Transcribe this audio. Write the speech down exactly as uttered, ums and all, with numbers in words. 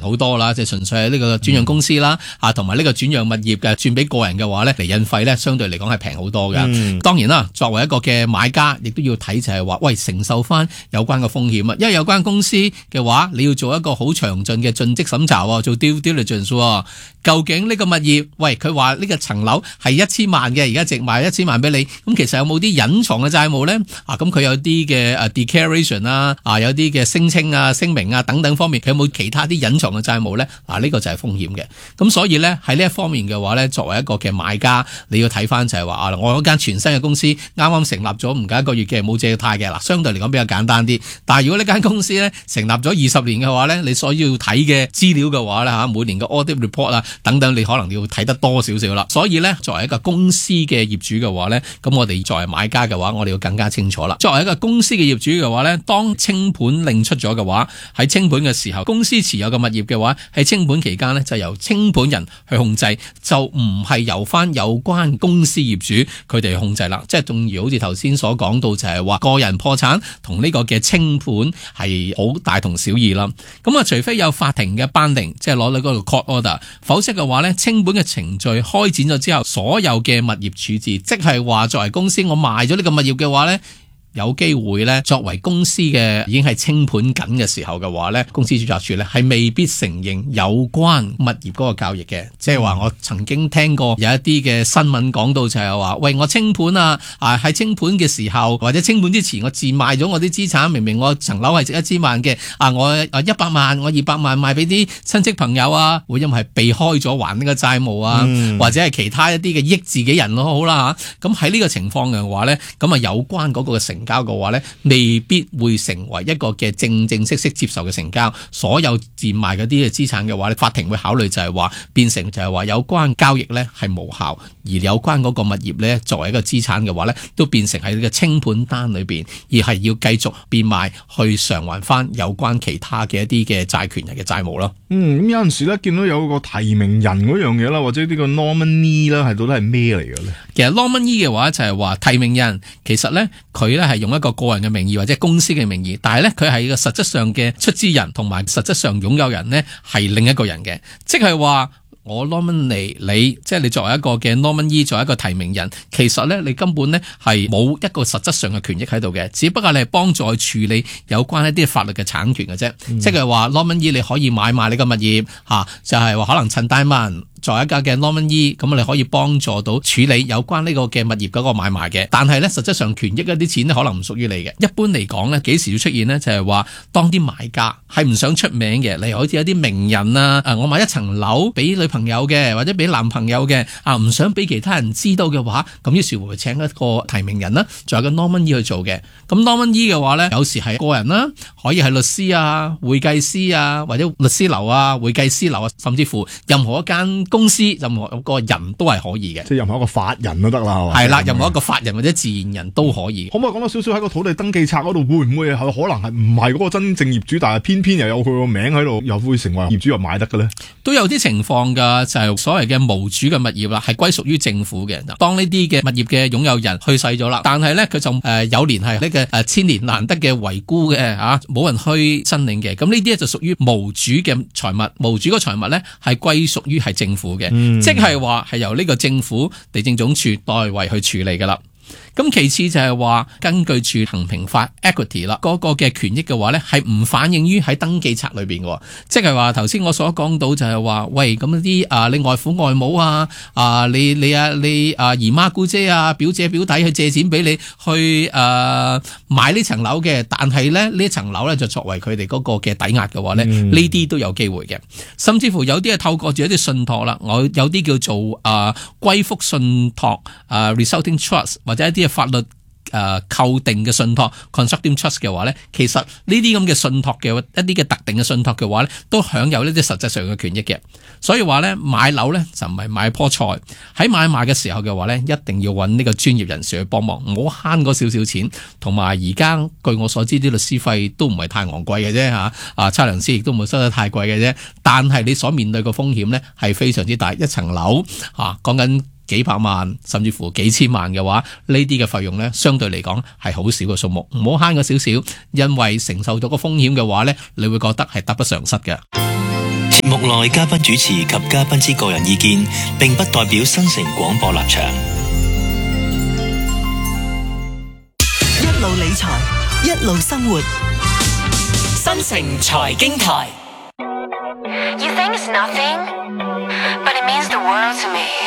好多啦，即係純粹係呢個轉讓公司啦，啊同埋呢個轉讓物業嘅轉俾個人嘅話咧，厘印費咧相對嚟講係平好多嘅。嗯、當然啦，作為一個嘅買家，亦都要睇就係話，喂，承受翻有關嘅風險啊，因為有關公司嘅話，你要做一個好詳盡嘅盡職審查，做 due diligence，究竟呢個物業，喂，佢話呢個層樓係一千萬嘅，而家值賣一千萬俾你，咁其實有冇啲隱藏嘅債務咧？啊，咁佢有啲嘅誒 declaration 啦，啊有啲嘅聲稱啊、聲明啊等等方面，佢有冇其他啲隱藏嘅債務咧？啊，呢個就係風險嘅。咁所以咧喺呢一方面嘅話咧，作為一個嘅買家，你要睇翻就係話啊，我嗰間全新嘅公司啱啱成立咗唔夠一個月嘅，冇借貸嘅，嗱相對嚟講比較簡單啲。但係如果呢間公司咧成立咗二十年嘅話咧，你所要睇嘅資料嘅話咧嚇，每年嘅 audit report 啊等等，你可能要睇得多少少啦。所以咧，作為一個公司嘅業主嘅話咧，咁我哋作為買家嘅話，我哋要更加清楚啦。作為一個公司嘅業主嘅話咧，當清盤令出咗嘅話，喺清盤嘅時候，公司持有嘅物業嘅話，喺清盤期間咧就由清盤人去控制，就唔係由翻有關公司業主佢哋去控制啦。即係正如好似頭先所講到，就係話個人破產同呢個嘅清盤係好大同小異啦。咁啊，除非有法庭嘅頒令，即係攞到嗰個 court order，否則嘅話咧，清盤嘅程序開展咗之後，所有嘅物業處置，即係話作為公司我賣咗呢個物業嘅話咧，有機會咧，作為公司嘅已經係清盤緊嘅時候嘅話咧，公司註冊處咧係未必承認有關物業嗰個交易嘅。即係話我曾經聽過有一啲嘅新聞講到就係話，喂，我清盤啊，啊喺清盤嘅時候或者清盤之前我賤賣咗我啲資產，明明我層樓係值一千萬嘅，啊我啊一百萬我二百萬賣俾啲親戚朋友啊，會因為係避開咗還呢個債務啊，嗯、或者係其他一啲嘅益自己人咯，好啦嚇。咁喺呢個情況嘅話咧，咁啊有關嗰個嘅成交嘅話咧，未必會成為一個嘅正正式式接受嘅成交。所有賤賣嗰啲嘅資產嘅話咧，法庭會考慮就係話變成就係話有關交易咧係無效，而有關嗰個物業咧作為一個資產嘅話咧，都變成喺呢個清盤單裏邊，而係要繼續變賣去償還翻有關其他嘅一啲嘅債權人嘅債務咯。 嗯，咁有陣時咧見到有個提名人嗰樣嘢啦，或者呢個 nominee 啦，係到底係咩嚟嘅咧？其實 nominee 嘅話就係話提名人，其實咧佢咧係用一個個人嘅名義或者公司嘅名義，但係咧佢係個實質上嘅出資人同埋實質上擁有人呢係另一個人嘅，即係話我 nominate 你，即係你作為一個嘅 nominee， 作為一個提名人，其實咧你根本咧係冇一個實質上嘅權益喺度嘅，只不過你係幫助處理有關一啲法律嘅產權嘅啫。嗯、即係話 nominee 你可以買賣你個物業吓，就係、是、話可能陳大文作為一家嘅 nominee， 咁你可以幫助到處理有關呢個嘅物業嗰個買賣嘅，但係咧實質上權益一啲錢咧可能唔屬於你嘅。一般嚟講咧，幾時要出現呢？就係話當啲買家係唔想出名嘅，例如好似有啲名人啊，誒我買一層樓俾女朋友嘅，或者俾男朋友嘅，啊唔想俾其他人知道嘅話，咁於是會請一個提名人啦，仲有個 nominee 去做嘅。咁 nominee 嘅話咧，有時係個人啦，可以係律師啊、會計師啊，或者律師樓啊、會計師樓啊，甚至乎任何一間公司任何一個人都係可以嘅， 即係任何一個法人都得啦， 係啦，任何一個法人或者自然人都可以。 可唔可以講多少少喺個土地登記冊嗰度，會唔會係可能係唔係嗰個真正業主，但係偏偏又有佢個名喺度，又會成為業主又買得嘅咧？都有啲情況噶，就係、是、所謂嘅無主嘅物業啦，係歸屬於政府嘅。當呢啲嘅物業嘅擁有人去世咗啦，但係咧佢就誒有年係呢個誒千年難得嘅遺孤嘅吓，冇人去申領嘅，咁呢啲咧就屬於無主嘅財物。無主嘅財物咧係歸屬於係政府嘅。嗯、即係話係由呢個政府地政總署代為去處理噶啦。咁其次就係話根據住衡平法 equity 啦，嗰個嘅權益嘅話咧係唔反映於喺登記冊裏邊嘅，即係話頭先我所講到就係話，喂咁啲啊你外父外母啊啊你你啊你啊姨媽姑姐啊表姐表弟去借錢俾你去誒、啊、買呢層樓嘅，但係咧呢層樓咧就作為佢哋嗰個嘅抵押嘅話咧，呢啲、嗯、都有機會嘅，甚至乎有啲係透過住一啲信託啦，我有啲叫做啊歸復信託啊 resulting trust 或者一啲法律誒、呃、構定嘅信託 constructing trust 嘅話咧，其實呢啲咁嘅信託嘅一啲嘅特定嘅信託嘅話咧，都享有呢啲實質上嘅權益嘅。所以話咧買樓咧就唔係買棵菜，喺買賣嘅時候嘅話咧，一定要揾呢個專業人士去幫忙，唔好慳嗰少少錢。同埋而家據我所知啲律師費都唔係太昂貴嘅啫吓，啊測量師亦都冇收得太貴嘅啫。但係你所面對嘅風險咧係非常之大，一層樓啊講緊幾百萬甚至乎幾千萬嘅話，呢啲嘅費用呢，相對嚟講係好少嘅數目，唔好慳個少少，因為承受到個風險嘅話呢，你會覺得係得不償失嘅。 目內嘉賓主持及嘉賓之個人意見，並不代表新城廣播立場。 一路理財，一路生活。 新城財經台。 You think it's nothing, but it means the world to me.